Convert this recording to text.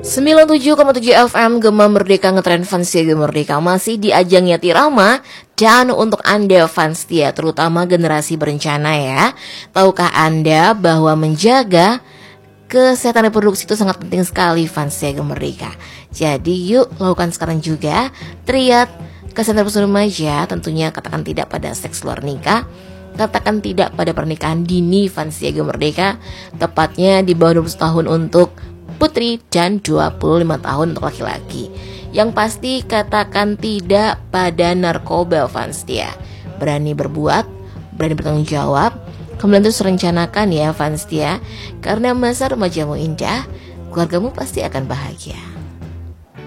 97,7 FM Gema Merdeka ngetren fans ya Gema Merdeka masih di ajang Yati Rama. Dan untuk Anda fans dia, terutama generasi berencana ya, tahukah Anda bahwa menjaga kesehatan reproduksi itu sangat penting sekali fans ya Gema Merdeka. Jadi yuk lakukan sekarang juga. Triad kesehatan reproduksi remaja, tentunya katakan tidak pada seks luar nikah, katakan tidak pada pernikahan dini fans ya Gema Merdeka, tepatnya di bawah 20 tahun untuk putri dan 25 tahun untuk laki-laki. Yang pasti katakan tidak pada narkoba fans dia. Berani berbuat, berani bertanggung jawab. Kemudian terus rencanakan ya fans dia. Karena masa remajamu indah, keluargamu pasti akan bahagia.